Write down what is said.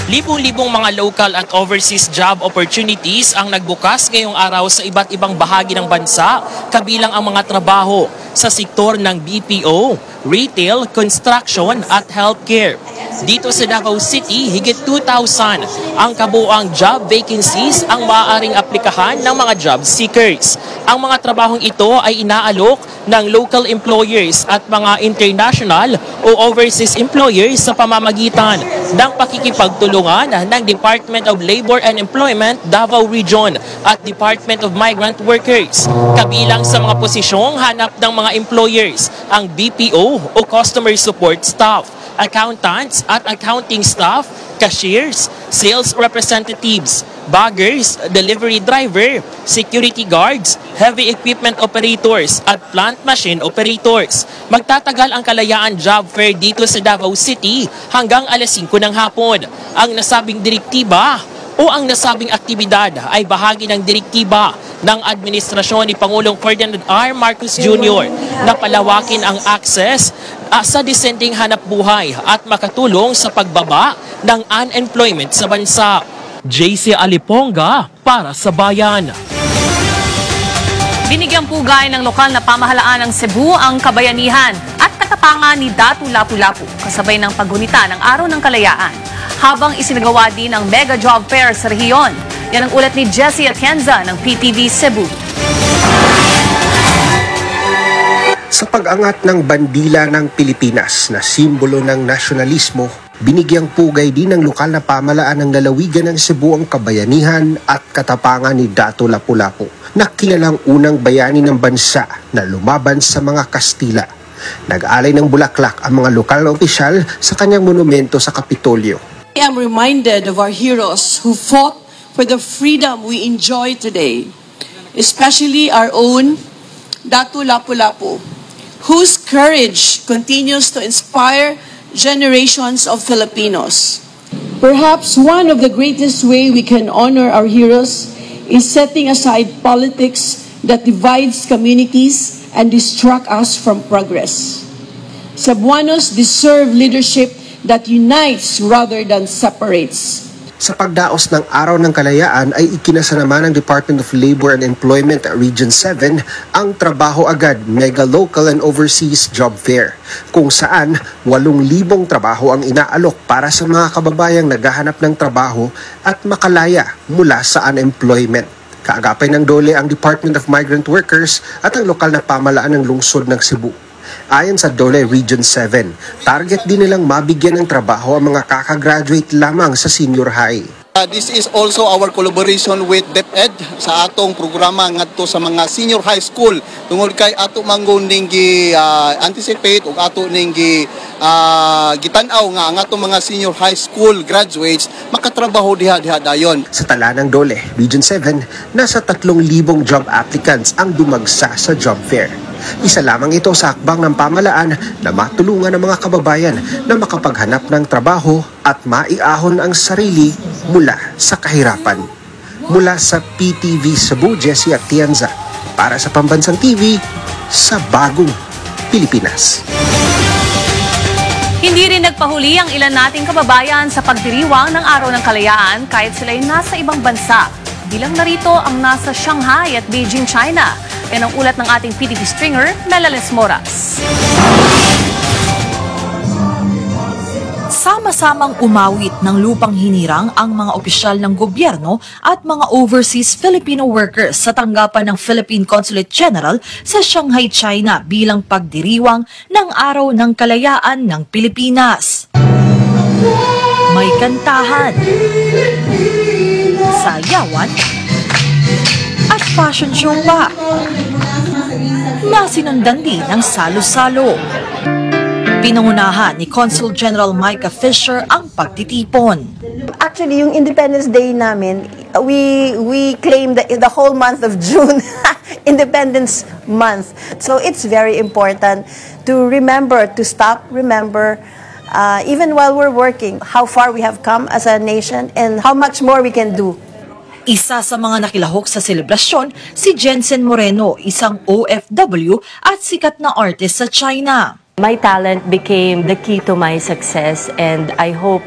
Libong-libong mga local at overseas job opportunities ang nagbukas ngayong araw sa iba't ibang bahagi ng bansa, kabilang ang mga trabaho sa sektor ng BPO, retail, construction at healthcare. Dito sa Davao City, higit 2,000 ang kabuuang job vacancies ang maaaring aplikahan ng mga job seekers. Ang mga trabahong ito ay inaalok ng local employers at mga international o overseas employers sa pamamagitan ng pakikipagtulungan ng Department of Labor and Employment Davao Region at Department of Migrant Workers. Kabilang sa mga posisyong hanap ng mga employers ang BPO o Customer Support Staff, accountants at accounting staff, cashiers, sales representatives, baggers, delivery driver, security guards, heavy equipment operators at plant machine operators. Magtatagal ang Kalayaan Job Fair dito sa Davao City hanggang alas 5 ng hapon. Ang nasabing direktiba o ang nasabing aktibidad ay bahagi ng direktiba ng administrasyon ni Pangulong Ferdinand R. Marcos Jr. na palawakin ang access sa disenteng hanap buhay at makatulong sa pagbaba ng unemployment sa bansa. JC Aliponga para sa Bayan. Binigyang pugay ng lokal na pamahalaan ng Cebu ang kabayanihan at katapangan ni Datu Lapu-Lapu kasabay ng paggunita ng Araw ng Kalayaan habang isinagawa din ang mega job fair sa rehiyon. Yan ang ulat ni Jessie Atienza ng PTV Cebu. Sa pag-angat ng bandila ng Pilipinas na simbolo ng nasyonalismo, binigyang pugay din ng lokal na pamahalaan ng lalawigan ng Cebu ang kabayanihan at katapangan ni Datu Lapu-Lapu, na kilalang unang bayani ng bansa na lumaban sa mga Kastila. Nag-alay ng bulaklak ang mga lokal na opisyal sa kanyang monumento sa Kapitolyo. I am reminded of our heroes who fought for the freedom we enjoy today, especially our own Datu Lapu-Lapu, whose courage continues to inspire generations of Filipinos. Perhaps one of the greatest ways we can honor our heroes is setting aside politics that divides communities and distract us from progress. Cebuanos deserve leadership that unites rather than separates. Sa pagdaos ng Araw ng Kalayaan ay ikinasa naman ng Department of Labor and Employment Region 7 ang Trabaho Agad Mega Local and Overseas Job Fair, kung saan 8,000 trabaho ang inaalok para sa mga kababayang naghahanap ng trabaho at makalaya mula sa unemployment. Kaagapay ng DOLE ang Department of Migrant Workers at ang lokal na pamahalaan ng lungsod ng Cebu. Ayon sa DOLE Region 7, target din nilang mabigyan ng trabaho ang mga kakagraduate lamang sa senior high. This is also our collaboration with DepEd sa atong programa ngadto sa mga senior high school tungod kay ato manggon ning anticipate ug ato ning gitan-aw nga ang atong mga senior high school graduates makatrabaho diha dayon. Sa tala ng DOLE Region 7, nasa 3,000 job applicants ang dumagsa sa job fair. Isa lamang ito sa hakbang ng pamahalaan na matulungan ang mga kababayan na makapaghanap ng trabaho at maiahon ang sarili mula sa kahirapan. Mula sa PTV Cebu, Jessie Atienza para sa Pambansang TV sa Bagong Pilipinas. Hindi rin nagpahuli ang ilan nating kababayan sa pagdiriwang ng Araw ng Kalayaan kahit sila'y nasa ibang bansa. Bilang narito ang nasa Shanghai at Beijing, China. Yan ang ulat ng ating PTV stringer, Melales Moras. Sama-samang umawit ng lupang hinirang ang mga opisyal ng gobyerno at mga overseas Filipino workers sa tanggapan ng Philippine Consulate General sa Shanghai, China bilang pagdiriwang ng Araw ng Kalayaan ng Pilipinas. May kantahan, sayawan, at fashion show pa na sinundan din ng salo-salo. Pinangunahan ni Consul General Micah Fisher ang pagtitipon. Actually, yung Independence Day namin, we claim the whole month of June, Independence Month. So it's very important to remember, to stop, remember, even while we're working, how far we have come as a nation and how much more we can do. Isa sa mga nakilahok sa selebrasyon, si Jensen Moreno, isang OFW at sikat na artist sa China. My talent became the key to my success, and I hope